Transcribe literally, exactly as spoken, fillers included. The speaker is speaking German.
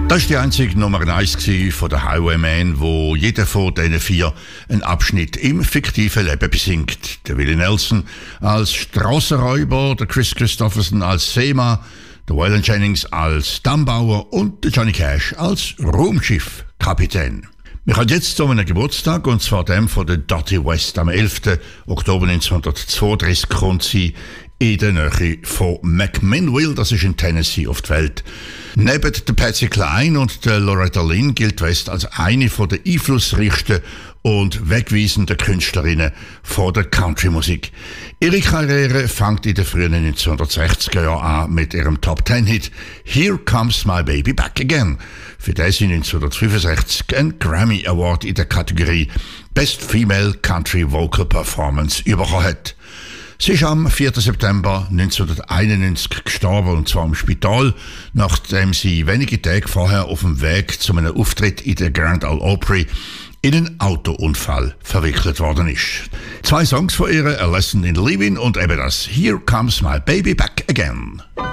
Das war die einzige Nummer eins von den Highwaymen, wo jeder von diesen vier einen Abschnitt im fiktiven Leben besingt. Der Willie Nelson als Strassenräuber, der Chris Christopherson als Seemann, der Waylon Jennings als Dammbauer und der Johnny Cash als Raumschiffkapitän. Wir kommen jetzt zu einem Geburtstag, und zwar dem von der Dottie West. Am elften Oktober neunzehnhundertzweiunddreißig kommt sie in der Nähe von McMinnville, das ist in Tennessee, auf die Welt. Neben der Patsy Cline und der Loretta Lynn gilt West als eine der einflussreichsten und wegweisenden Künstlerinnen von der Country-Musik. Ihre Karriere fängt in den frühen neunzehnhundertsechziger Jahren an mit ihrem Top-Ten-Hit «Here Comes My Baby Back Again», für den sie neunzehnhundertfünfundsechzig einen Grammy Award in der Kategorie Best Female Country Vocal Performance bekommen hat. Sie ist am vierten September neunzehnhunderteinundneunzig gestorben, und zwar im Spital, nachdem sie wenige Tage vorher auf dem Weg zu einem Auftritt in der Grand Ole Opry in einen Autounfall verwickelt worden ist. Zwei Songs von ihr, A Lesson in Living und eben das Here Comes My Baby Back Again.